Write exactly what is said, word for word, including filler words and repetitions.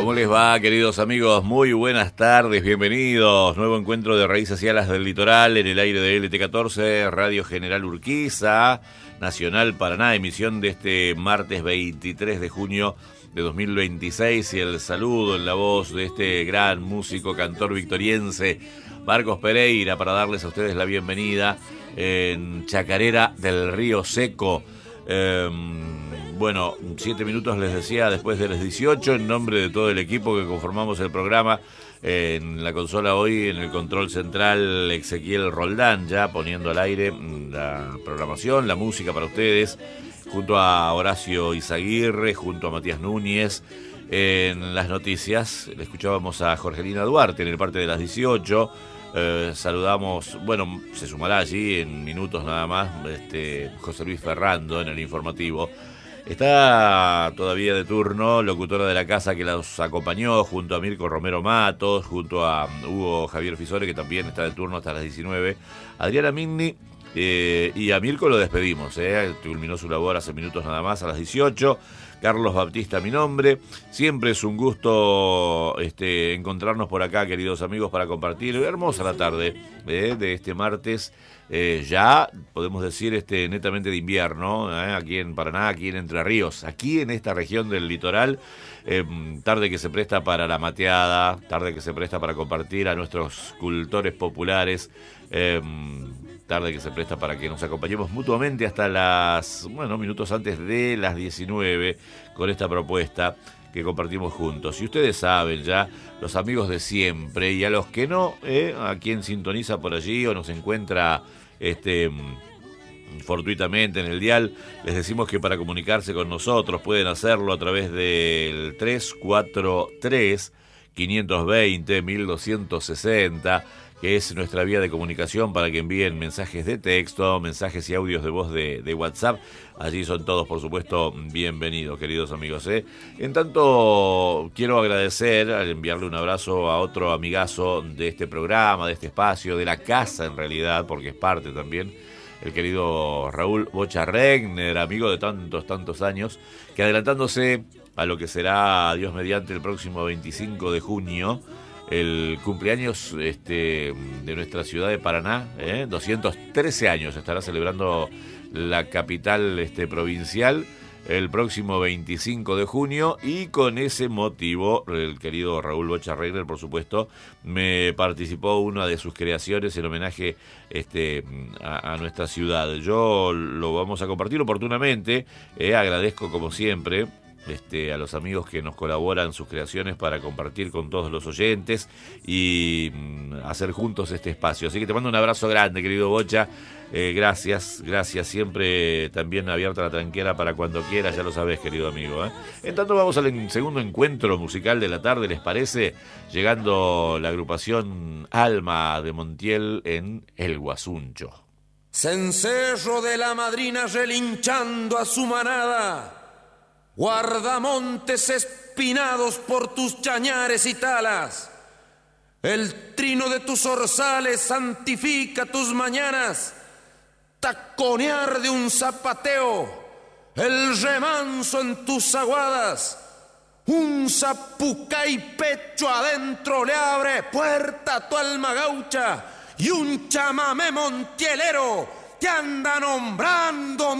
¿Cómo les va, queridos amigos? Muy buenas tardes, bienvenidos. Nuevo encuentro de Raíces y Alas del Litoral en el aire de L T catorce, Radio General Urquiza, Nacional Paraná, emisión de este martes veintitrés de junio de dos mil veintiséis, y el saludo en la voz de este gran músico, cantor victoriense, Marcos Pereira, para darles a ustedes la bienvenida en Chacarera del Río Seco. Eh, bueno, siete minutos les decía después de las dieciocho, en nombre de todo el equipo que conformamos el programa. En la consola hoy, en el control central, Ezequiel Roldán, ya poniendo al aire la programación, la música para ustedes, junto a Horacio Izaguirre, junto a Matías Núñez. En las noticias le escuchábamos a Jorgelina Duarte en el parte de las dieciocho. Eh, saludamos, bueno, se sumará allí en minutos nada más este José Luis Ferrando en el informativo. Está todavía de turno, locutora de la casa, que los acompañó junto a Mirko Romero Matos, junto a Hugo Javier Fisore, que también está de turno hasta las diecinueve. Adriana Migni, eh, y a Mirko lo despedimos, eh, culminó su labor hace minutos nada más, a las dieciocho. Carlos Baptista, mi nombre. Siempre es un gusto este, encontrarnos por acá, queridos amigos, para compartir. Hermosa la tarde eh, de este martes, eh, ya podemos decir este netamente de invierno, eh, aquí en Paraná, aquí en Entre Ríos, aquí en esta región del litoral. Eh, tarde que se presta para la mateada, tarde que se presta para compartir a nuestros cultores populares. Eh, tarde que se presta para que nos acompañemos mutuamente hasta las, bueno, minutos antes de las diecinueve con esta propuesta que compartimos juntos. Y ustedes saben ya, los amigos de siempre, y a los que no, eh, a quien sintoniza por allí o nos encuentra este fortuitamente en el dial, les decimos que para comunicarse con nosotros pueden hacerlo a través del tres cuatro tres, cinco dos cero, uno dos seis cero, que es nuestra vía de comunicación para que envíen mensajes de texto, mensajes y audios de voz de, de WhatsApp. Allí son todos, por supuesto, bienvenidos, queridos amigos. ¿eh? En tanto, quiero agradecer, al enviarle un abrazo a otro amigazo de este programa, de este espacio, de la casa en realidad, porque es parte también, el querido Raúl Bocha Regner, amigo de tantos, tantos años, que adelantándose a lo que será, Dios mediante, el próximo veinticinco de junio, el cumpleaños este, de nuestra ciudad de Paraná, ¿eh? doscientos trece años estará celebrando la capital este, provincial el próximo veinticinco de junio, y con ese motivo el querido Raúl Bocha Regner, por supuesto, me participó una de sus creaciones en homenaje este, a, a nuestra ciudad. Yo lo vamos a compartir oportunamente, eh, agradezco como siempre Este, a los amigos que nos colaboran sus creaciones para compartir con todos los oyentes y mm, hacer juntos este espacio. Así que te mando un abrazo grande, querido Bocha. Eh, gracias, gracias. Siempre también abierta la tranquera para cuando quieras, ya lo sabes, querido amigo. ¿eh? En tanto, vamos al en- segundo encuentro musical de la tarde, ¿les parece? Llegando la agrupación Alma de Montiel en El Guasuncho. Cencerro de la madrina relinchando a su manada, guardamontes espinados por tus chañares y talas, el trino de tus orzales santifica tus mañanas, taconear de un zapateo, el remanso en tus aguadas, un zapucay pecho adentro le abre puerta a tu alma gaucha, y un chamamé montielero te anda nombrando